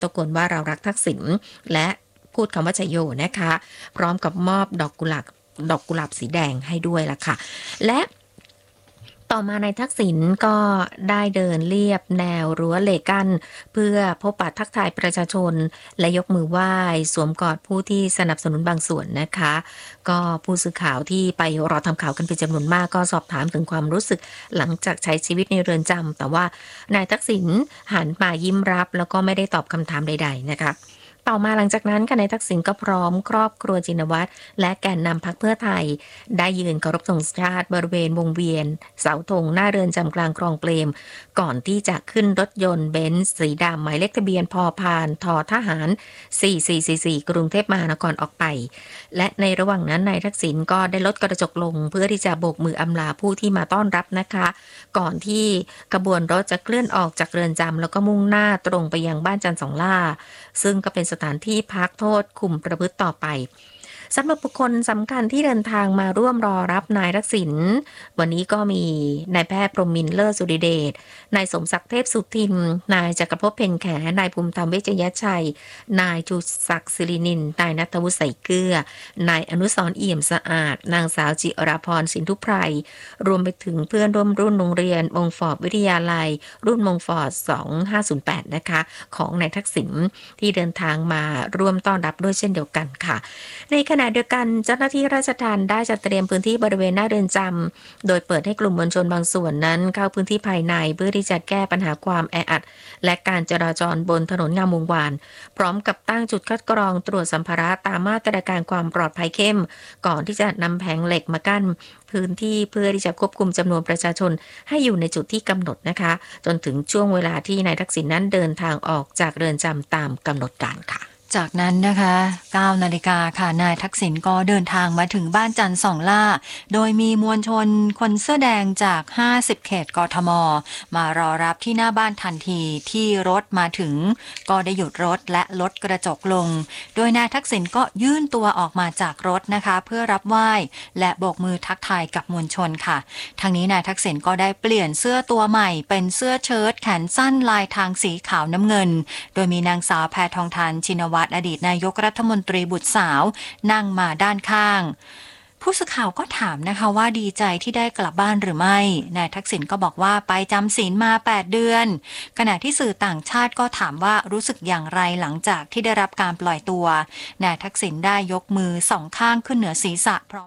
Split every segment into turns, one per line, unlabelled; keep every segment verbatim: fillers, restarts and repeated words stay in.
ตะโกนว่าเรารักทักษิณและพูดคำว่าชัยโยนะคะพร้อมกับมอบดอกกุหลาบดอกกุหลาบสีแดงให้ด้วยล่ะค่ะและต่อมานายทักษิณก็ได้เดินเลียบแนวรั้วเหล็กกั้นเพื่อพบปะทักทายประชาชนและยกมือไหว้สวมกอดผู้ที่สนับสนุนบางส่วนนะคะก็ผู้สื่อข่าวที่ไปรอทำข่าวกันเป็นจำนวนมากก็สอบถามถึงความรู้สึกหลังจากใช้ชีวิตในเรือนจำแต่ว่านายทักษิณหันมายิ้มรับแล้วก็ไม่ได้ตอบคำถามใดๆนะคะต่อมาหลังจากนั้นค่ะนายทักษิณก็พร้อมครอบครัวจินวัตรและแกนนำพรรคเพื่อไทยได้ยืนเคารพธงชาติบริเวณวงเวียนเสาธงหน้าเรือนจำกลางคลองเปรมก่อนที่จะขึ้นรถยนต์เบนซ์สีดำหมายเลขทะเบียนพพานททหารสี่สี่สี่สี่กรุงเทพมหานครออกไปและในระหว่างนั้นนายทักษิณก็ได้ลดกระจกลงเพื่อที่จะโบกมืออำลาผู้ที่มาต้อนรับนะคะก่อนที่ขบวนรถจะเคลื่อนออกจากเรือนจำแล้วก็มุ่งหน้าตรงไปยังบ้านจันทร์สองล่าซึ่งก็เป็นสถานที่พักโทษคุมประพฤติต่อไปสำหรับบุคคลสำคัญที่เดินทางมาร่วมรอรับนายทักษิณวันนี้ก็มีนายแพทย์พรหมินทร์เลิศสุริเดชนายสมศักดิ์เทพสุทินนายจักรภพเพ็ญแขนายภูมิธรรมเวชยชัยนายชูศักดิ์ศิรินินนายณัฐวุฒิใส่เกลือนายอนุสรณ์เอี่ยมสะอาดนางสาวจิราพรสินทุไพรรวมไปถึงเพื่อนร่วมรุ่นโรงเรียนมงฟอร์ดวิทยาลัยรุ่นมงฟอร์ดสองห้าศูนย์แปดนะคะของนายทักษิณที่เดินทางมาร่วมต้อนรับด้วยเช่นเดียวกันค่ะในขณะเดียวกันเจ้าหน้าที่ราชทัณฑ์ได้จัดเตรียมพื้นที่บริเวณหน้าเรือนจำโดยเปิดให้กลุ่มมวลชนบางส่วนนั้นเข้าพื้นที่ภายในเพื่อที่จะแก้ปัญหาความแออัดและการจราจรบนถนนงามวงวานพร้อมกับตั้งจุดคัดกรองตรวจสัมภาระตามมาตรการความปลอดภัยเข้มก่อนที่จะนำแผงเหล็กมากั้นพื้นที่เพื่อที่จะควบคุมจำนวนประชาชนให้อยู่ในจุดที่กำหนดนะคะจนถึงช่วงเวลาที่นายทักษิณนั้นเดินทางออกจากเรือนจำตามกำหนดการค่ะ
จากนั้นนะคะเก้านาฬิกาค่ะนายทักษิณก็เดินทางมาถึงบ้านจันทร์สองล่าโดยมีมวลชนคนเสื้อแดงจากห้าสิบเขตกทมมารอรับที่หน้าบ้านทันทีที่รถมาถึงก็ได้หยุดรถและลดกระจกลงโดยนายทักษิณก็ยื่นตัวออกมาจากรถนะคะเพื่อรับไหว้และโบกมือทักทายกับมวลชนค่ะทางนี้นายทักษิณก็ได้เปลี่ยนเสื้อตัวใหม่เป็นเสื้อเชิ้ตแขนสั้นลายทางสีขาวน้ำเงินโดยมีนางสาวแพทองธารชินวัตรอดีตนายกรัฐมนตรีบุตรสาวนั่งมาด้านข้างผู้สื่อข่าวก็ถามนะคะว่าดีใจที่ได้กลับบ้านหรือไม่นายทักษิณก็บอกว่าไปจำศีลมาแปดเดือนขณะที่สื่อต่างชาติก็ถามว่ารู้สึกอย่างไรหลังจากที่ได้รับการปล่อยตัวนายทักษิณได้ยกมือสองข้างขึ้นเหนือศีรษะพร้อม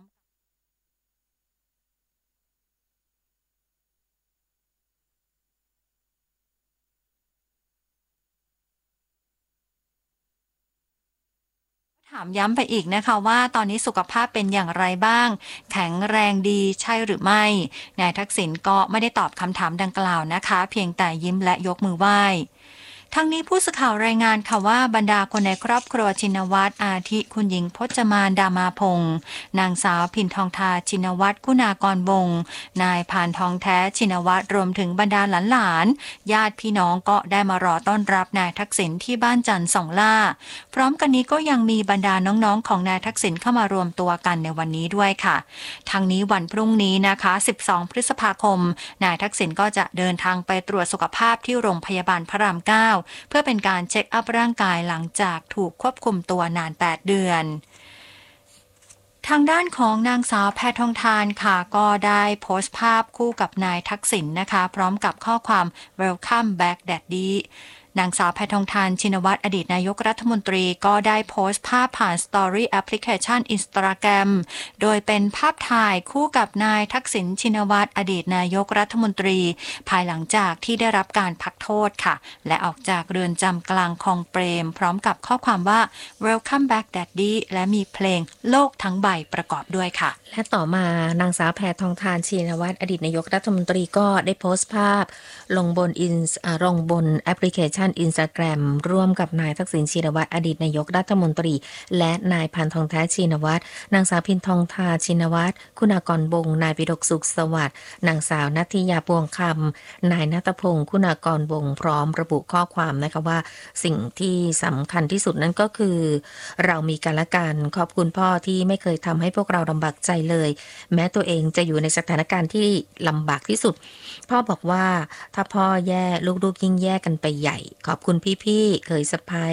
ถามย้ำไปอีกนะคะว่าตอนนี้สุขภาพเป็นอย่างไรบ้างแข็งแรงดีใช่หรือไม่นายทักษิณก็ไม่ได้ตอบคำถามดังกล่าวนะคะเพียงแต่ยิ้มและยกมือไหว้ทั้งนี้ผู้สื่อข่าวรายงานค่ะว่าบรรดาคนในครอบครัวชินวัตรอาทิคุณหญิงพจมานดามาพงศ์นางสาวพินทองทาชินวัตรคุณากรวงศ์นายพานทองแท้ชินวัตรรวมถึงบรรดาหลานๆญาติพี่น้องก็ได้มารอต้อนรับนายทักษิณที่บ้านจันทร์สองล่าพร้อมกันนี้ก็ยังมีบรรดาน้องๆของนายทักษิณเข้ามารวมตัวกันในวันนี้ด้วยค่ะทั้งนี้วันพรุ่งนี้นะคะสิบสองพฤษภาคมนายทักษิณก็จะเดินทางไปตรวจสุขภาพที่โรงพยาบาลพระรามเก้าเพื่อเป็นการเช็คอัพร่างกายหลังจากถูกควบคุมตัวนานแปดเดือนทางด้านของนางสาวแพทองธารค่ะก็ได้โพสต์ภาพคู่กับนายทักษิณนะคะพร้อมกับข้อความ Welcome back Daddy นางสาวแพทองธารชินวัตรอดีตนายกรัฐมนตรีก็ได้โพสต์ภาพผ่านสตอรี่แอปพลิเคชัน Instagram โดยเป็นภาพถ่ายคู่กับนายทักษิณชินวัตรอดีตนายกรัฐมนตรีภายหลังจากที่ได้รับการพักโทษค่ะและออกจากเรือนจำกลางคลองเปรมพร้อมกับข้อความว่า Welcome back Daddy และมีเพลงโลกทั้งใบประกอบด้วยค่ะ
และต่อมานางสาวแพทองธารชินวัตรอดีตนายกรัฐมนตรีก็ได้โพสต์ภาพลงบนอินลงบนแอปพลิเคชัน Instagram ร่วมกับนายทักษิณชินวัตรอดีตนายกรัฐมนตรีและนายพันทองแท้ชินวัตรนางสาวพินทองทาชินวัตรคุณากรวงศ์นายปิฎกสุขสวัสดิ์นางสาวนัทธิยาปวงคำนายณัฐพงศ์คุณากรวงศ์พร้อมระบุข้อความนะคะว่าสิ่งที่สำคัญที่สุดนั้นก็คือเรามีกันและกันขอบคุณพ่อที่ไม่เคยทำให้พวกเราลำบากใจเลยแม้ตัวเองจะอยู่ในสถานการณ์ที่ลำบากที่สุดพ่อบอกว่าถ้าพ่อแย่ลูกๆยิ่งแย่กันไปใหญ่ขอบคุณพี่ๆเคยสะพาย